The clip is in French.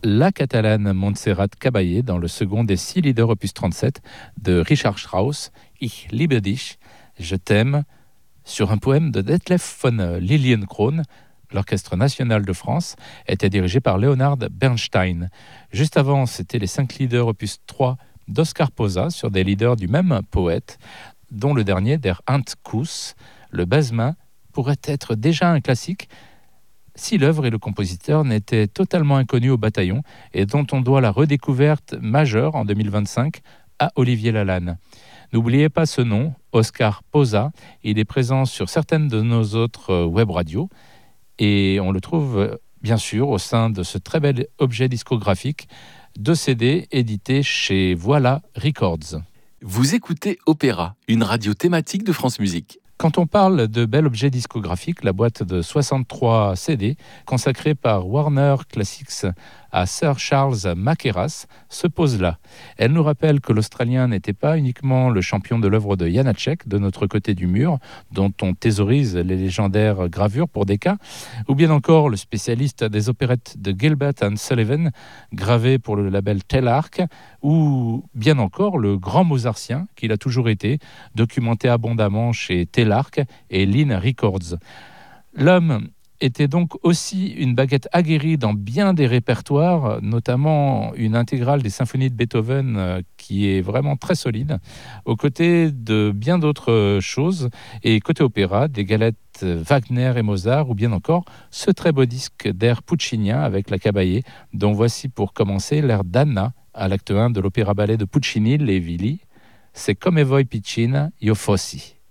la catalane Montserrat Caballé dans le second des 6 leaders opus 37 de Richard Strauss, Ich liebe dich, je t'aime, sur un poème de Detlef von Lilienkron. L'Orchestre national de France était dirigé par Leonard Bernstein. Juste avant, c'était les 5 leaders opus 3 d'Oskar Posa sur des leaders du même poète, dont le dernier, Der Handkuss, le basse-main, pourrait être déjà un classique si l'œuvre et le compositeur n'étaient totalement inconnus au bataillon et dont on doit la redécouverte majeure en 2025 à Olivier Lalanne. N'oubliez pas ce nom, Oskar Posa. Il est présent sur certaines de nos autres web radios et on le trouve bien sûr au sein de ce très bel objet discographique, 2 CD édités chez Voilà Records. Vous écoutez Opéra, une radio thématique de France Musique. Quand on parle de bel objet discographique, la boîte de 63 CD consacrée par Warner Classics à Sir Charles Mackerras se pose là. Elle nous rappelle que l'Australien n'était pas uniquement le champion de l'œuvre de Janacek, de notre côté du mur, dont on thésaurise les légendaires gravures pour des cas, ou bien encore le spécialiste des opérettes de Gilbert and Sullivan, gravé pour le label Telarc, ou bien encore le grand mozartien qu'il a toujours été, documenté abondamment chez Telarc et Lynn Records. L'homme était donc aussi une baguette aguerrie dans bien des répertoires, notamment une intégrale des symphonies de Beethoven qui est vraiment très solide, aux côtés de bien d'autres choses, et côté opéra, des galettes Wagner et Mozart, ou bien encore ce très beau disque d'air puccinien avec la Caballé, dont voici pour commencer l'air d'Anna à l'acte 1 de l'opéra-ballet de Puccini, Les Villi, c'est Come voi piccina, io fossi.